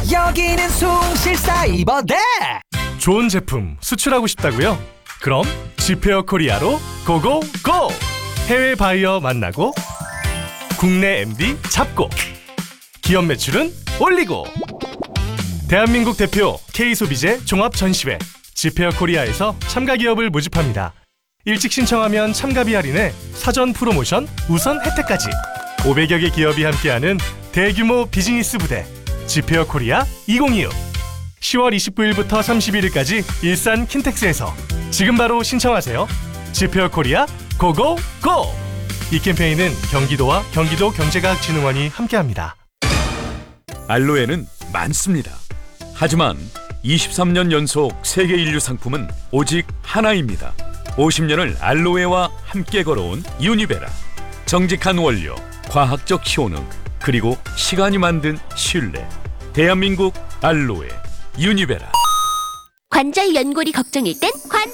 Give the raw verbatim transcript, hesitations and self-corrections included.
여기는 숭실사이버대. 좋은 제품 수출하고 싶다고요? 그럼 지페어 코리아로 고고고! 해외 바이어 만나고 국내 엠디 잡고 기업 매출은 올리고 대한민국 대표 K소비재 종합전시회 지페어 코리아에서 참가 기업을 모집합니다. 일찍 신청하면 참가비 할인에 사전 프로모션 우선 혜택까지 오백여 개 기업이 함께하는 대규모 비즈니스 부대 지페어 코리아 이천이십육 시월 이십구일부터 삼십일일까지 일산 킨텍스에서 지금 바로 신청하세요. 지페어 코리아 고고고! 이 캠페인은 경기도와 경기도 경제과학진흥원이 함께합니다. 알로에는 많습니다. 하지만 이십삼 년 연속 세계 인류 상품은 오직 하나입니다. 오십 년을 알로에와 함께 걸어온 유니베라. 정직한 원료, 과학적 효능, 그리고 시간이 만든 신뢰. 대한민국 알로에 유니베라. 관절 연골이 걱정일 땐 관